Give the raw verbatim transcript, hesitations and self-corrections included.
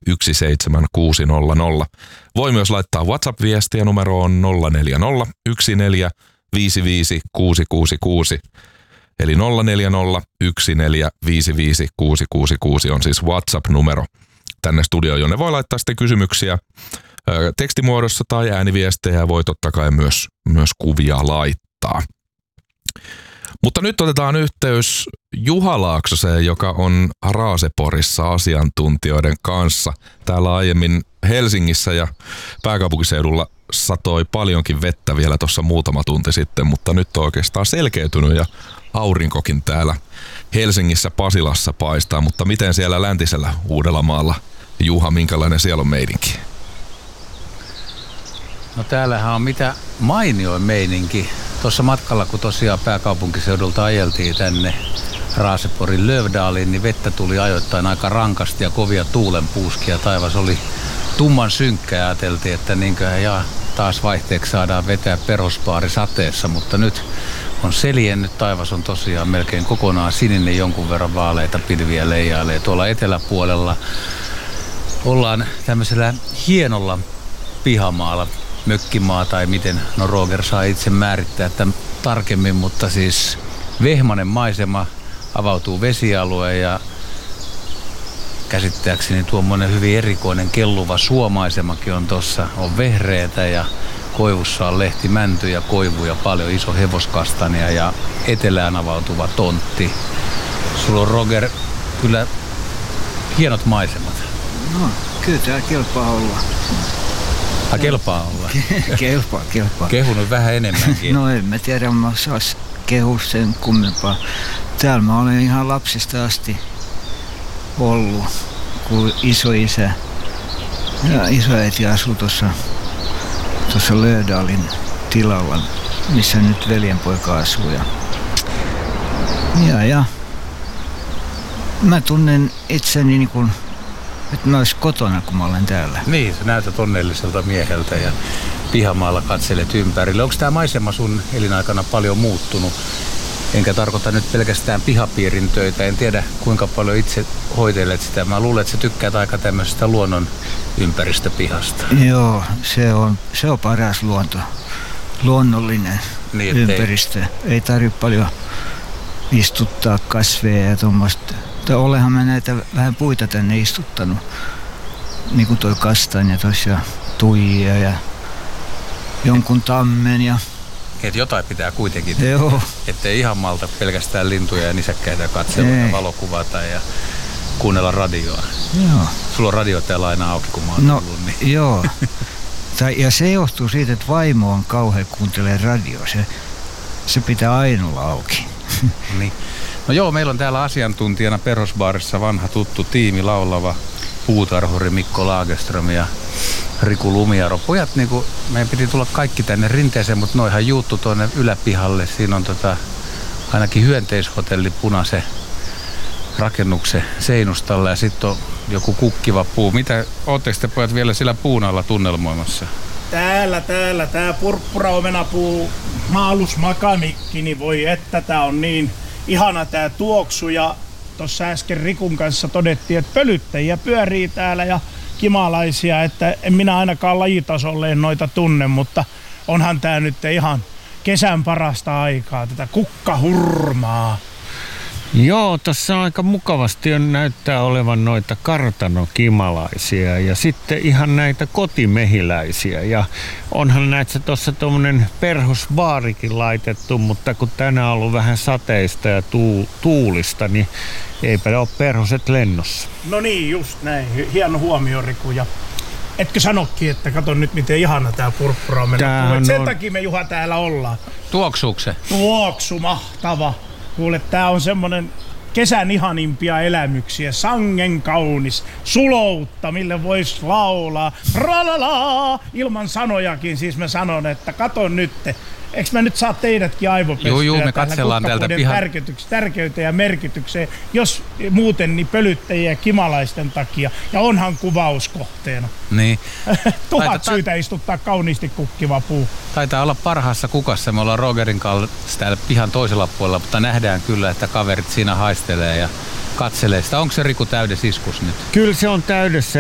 yksi seitsemän kuusi nolla nolla. Voi myös laittaa WhatsApp-viestiä numeroon nolla neljä nolla yksi neljä viisi viisi kuusi kuusi kuusi. Eli nolla neljä nolla yksi neljä viisi viisi kuusi kuusi kuusi on siis WhatsApp-numero tänne studioon, jonne voi laittaa sitten kysymyksiä ö, tekstimuodossa tai ääniviestejä ja voi totta kai myös, myös kuvia laittaa. Mutta nyt otetaan yhteys Juha Laaksoseen, joka on Raaseporissa asiantuntijoiden kanssa. Täällä aiemmin Helsingissä ja pääkaupunkiseudulla satoi paljonkin vettä vielä tuossa muutama tunti sitten, mutta nyt on oikeastaan selkeytynyt ja aurinkokin täällä Helsingissä Pasilassa paistaa. Mutta miten siellä läntisellä Uudellamaalla, Juha, minkälainen siellä on meininki? No täällähän on mitä mainioin meininki. Tuossa matkalla, kun tosiaan pääkaupunkiseudulta ajeltiin tänne Raaseporin Lövdaaliin, niin vettä tuli ajoittain aika rankasti ja kovia tuulenpuuskia. Taivas oli tumman synkkä ja ajateltiin, että niinköhän ja taas vaihteeksi saadaan vetää perusbaari sateessa, mutta nyt on seljennyt. Taivas on tosiaan melkein kokonaan sininen, jonkun verran vaaleita pilviä leijailee. Tuolla eteläpuolella ollaan tämmöisellä hienolla pihamaalla, mökkimaa tai miten, no Roger saa itse määrittää tämän tarkemmin, mutta siis vehmanen maisema, avautuu vesialue ja käsittääkseni tuommoinen hyvin erikoinen kelluva suomaisemakin on tossa, on vehreätä ja koivussa on lehtimäntyjä, koivuja, paljon iso hevoskastania ja etelään avautuva tontti. Sulla on, Roger, kyllä hienot maisemat. No, kyllä tää kelpaa olla. Ah, kelpaa olla? kelpaa, kelpaa. Kehunut vähän enemmänkin. No en mä tiedä, mä sais kehua sen kummempaa. Täällä mä olen ihan lapsesta asti ollut, kun isoisä ja isoäiti asui tuossa tuossa Lövdaalin tilalla, missä nyt veljenpoika asuu. Ja, ja, ja mä tunnen itseni niin kuin, että mä olis kotona, kun mä olen täällä. Niin, sä näytät onnelliselta mieheltä ja pihamaalla katselet ympärille. Onko tämä maisema sun elinaikana paljon muuttunut? Enkä tarkoita nyt pelkästään pihapiirin töitä. En tiedä, kuinka paljon itse hoitelet sitä. Mä luulen, että sä tykkäät aika tämmöisestä luonnon ympäristöpihasta. Joo, se on, se on paras luonto. Luonnollinen niin, ympäristö. Ei, ei tarvitse paljon istuttaa kasveja ja tuommoista. Olehan mä näitä vähän puita tänne istuttanut. Niin kuin toi kastanja tuossa ja tuijia ja jonkun tammen ja... Että jotain pitää kuitenkin tehdä. Joo. Ettei ihan malta pelkästään lintuja ja nisäkkäitä katsella ja valokuvata ja kuunnella radioa. Joo. Sulla on radio täällä aina auki, kun mä oon no, tullut. Niin. Joo. Tai, ja se johtuu siitä, että vaimo on kauhean kuuntelee radioa. Se, se pitää aina olla auki. Niin. No joo, meillä on täällä asiantuntijana Perhosbaarissa vanha tuttu tiimi, laulava puutarhuri Mikko Lagerström ja Riku Lumiaro. Pojat, niin kuin, meidän piti tulla kaikki tänne rinteeseen, mutta noihan juuttu tuonne yläpihalle. Siinä on tota, ainakin hyönteishotelli punaisen rakennuksen seinustalla ja sitten on joku kukkiva puu. Mitä ootteko te pojat vielä sillä puun alla tunnelmoimassa? Täällä, täällä, tää purppuraomenapuu, maalusmakamikki, niin voi että tää on niin ihana tää tuoksu. Ja tossa äsken Rikun kanssa todettiin, että pölyttäjiä pyörii täällä ja kimalaisia, että en minä ainakaan lajitasolleen noita tunne, mutta onhan tää nyt ihan kesän parasta aikaa, tätä kukkahurmaa. Joo, tässä aika mukavasti on, näyttää olevan noita kartanokimalaisia ja sitten ihan näitä kotimehiläisiä. Ja onhan näissä tuossa tuommoinen perhosbaarikin laitettu, mutta kun tänään on ollut vähän sateista ja tuu, tuulista, niin eipä ole perhoset lennossa. No niin, just näin. Hieno huomio, Riku. Ja etkö sanokin, että kato nyt miten ihana tää purppuraomenapuu. Sen on... takia me Juha täällä ollaan. Tuoksuuko se? Tuoksu, mahtava. Kuule, tää on semmonen kesän ihanimpia elämyksiä, sangen kaunis, suloutta, mille vois laulaa. Ralala! Ilman sanojakin, siis mä sanon, että kato nytte. Eiks mä nyt saa teidätkin aivopestyä? Juu, juu, me katsellaan täältä pihan tärkeyteen ja merkitykseen, jos muuten niin pölyttäjien ja kimalaisten takia. Ja onhan kuvauskohteena. Niin. Tuhat Taita, syytä istuttaa kauniisti kukkiva puu. Taitaa olla parhaassa kukassa. Me ollaan Rogerin kanssa täällä pihan toisella puolella, mutta nähdään kyllä, että kaverit siinä haistelee ja katselee sitä. Onko se Riku täydessä iskus nyt? Kyllä se on täydessä